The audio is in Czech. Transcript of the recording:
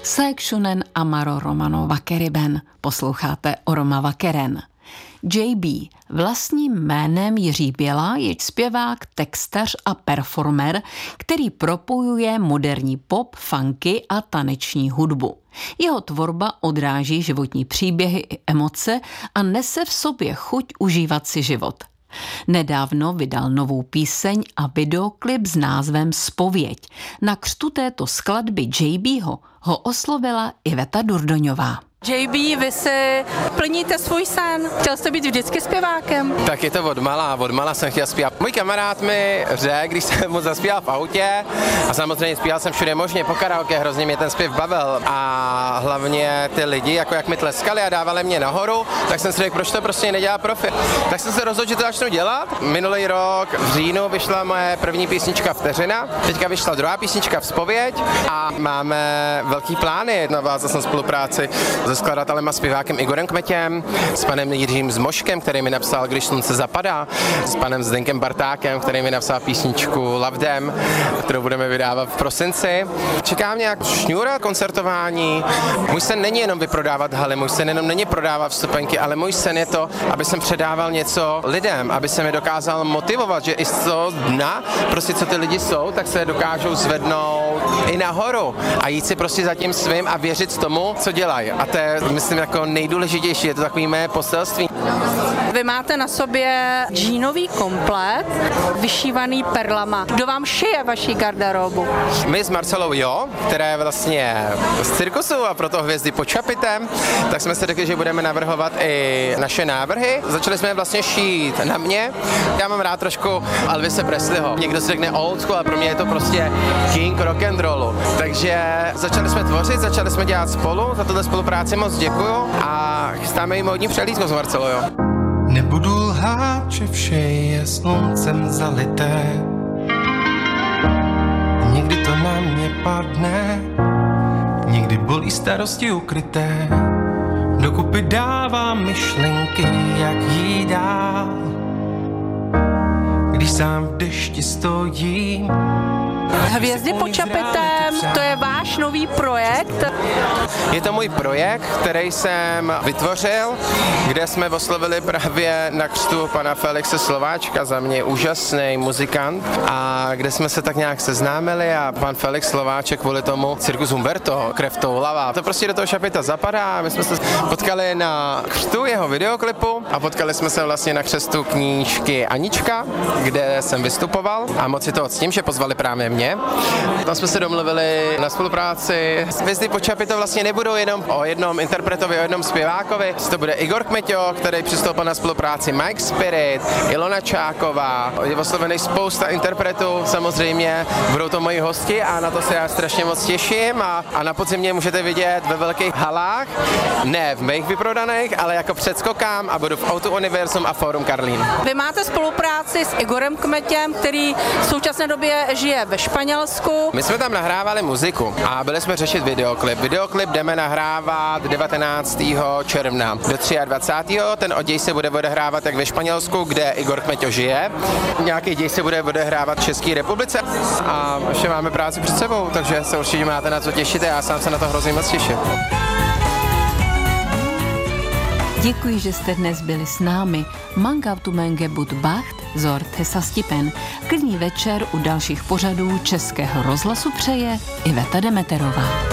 Saeksunen amaro Romano Vakeriben. Posloucháte o Roma Vakeren. JB, vlastním jménem Jiří Běla, je zpěvák, textař a performer, který propojuje moderní pop, funky a taneční hudbu. Jeho tvorba odráží životní příběhy i emoce a nese v sobě chuť užívat si život. Nedávno vydal novou píseň a videoklip s názvem Zpověď. Na křtu této skladby JBho ho oslovila Iveta Durdoňová. JB, vy si plníte svůj sen. Chtěl jste být vždycky zpěvákem? Tak je to odmala jsem chtěl zpívat. Můj kamarád mi řekl, když jsem mu zaspíval v autě, a samozřejmě zpíval jsem všude možně po karaoke, hrozně mě ten zpěv bavil a hlavně ty lidi, jako jak mi tleskali a dávali mě nahoru, tak jsem si řekl, proč to prostě nedělá profi. Tak jsem se rozhodl, že to začnu dělat. Minulý rok v říjnu vyšla moje první písnička Vteřina, teďka vyšla druhá písnička Vzpověď a máme velký plány na zase spolupráci se skladatelem a zpěvákem Igorem Kmetěm, s panem Jiřím Zmoškem, který mi napsal Když slunce zapadá, s panem Zdenkem Bartákem, který mi napsal písničku Lavdem, kterou budeme vydávat v prosinci. Čeká mě jak šňůra koncertování. Můj sen není jenom vyprodávat haly, můj sen jenom není prodávat vstupenky, ale můj sen je to, aby jsem předával něco lidem, aby se mi dokázal motivovat, že i z toho dna, prostě co ty lidi jsou, tak se dokážou zvednout i nahoru a jít si prostě za tím svým a věřit tomu, co dělají. A to je, myslím, jako nejdůležitější, je to takový mé poselství. Vy máte na sobě džínový komplet, vyšívaný perlama. Kdo vám šije vaší garderobu? My s Marcelou která je vlastně z cirkusu a proto Hvězdy pod čapitem, tak jsme si řekli, že budeme navrhovat i naše návrhy. Začali jsme vlastně šít na mě. Já mám rád trošku Elvise Presleyho. Někdo si řekne old school, a pro mě je to prostě king rock and rollu. Takže začali jsme tvořit, začali jsme dělat spolu. Za tuhle spolupráci moc děkuju a chystáme i módní přehlídku s Marcelou. Nebudu lhát, že vše je sluncem zalité. Někdy to na mě padne, někdy bolí starosti ukryté. Dokupy dávám myšlenky, jak jít dál. Když sám v dešti stojím. Hvězdy pod čapitem, to je váš nový projekt? Je to můj projekt, který jsem vytvořil, kde jsme oslovili právě na křtu pana Felixe Slováčka, za mě úžasný muzikant, a kde jsme se tak nějak seznámili a pan Felix Slováček kvůli tomu Cirkus Humberto, Krev toulavá. To prostě do toho šapita zapadá. My jsme se potkali na křtu jeho videoklipu a potkali jsme se vlastně na křestu knížky Anička, kde jsem vystupoval a moc si to octím, že pozvali právě mě. Tam jsme se domluvili na spolupráci. Hvězdy pod čapitou vlastně nebudou jenom o jednom interpretovi, o jednom zpěvákovi. To bude Igor Kmeťo, který přistoupil na spolupráci, Mike Spirit, Ilona Čáková. Je oslovený spousta interpretů, samozřejmě budou to moji hosti a na to se já strašně moc těším a na podzim mě můžete vidět ve velkých halách, ne v mých vyprodaných, ale jako předskokám a budu v Auto Univerzum a Fórum Karlín. Vy máte spolupráci s Igorem Kmetěm, který v současné době žije ve Španělsku. My jsme tam nahrávali muziku a byli jsme řešit videoklip. Videoklip jdeme nahrávat 19. června do 23. Ten oděj se bude odehrávat jak ve Španělsku, kde Igor Kmeťo žije. Nějaký děj se bude odehrávat v České republice a ještě máme práci před sebou, takže se určitě máte na co těšit a já sám se na to hrozně moc těším. Děkuji, že jste dnes byli s námi. Mangautumenge bud bacht, zort hesastipen. Klidný večer u dalších pořadů Českého rozhlasu přeje Iveta Demeterová.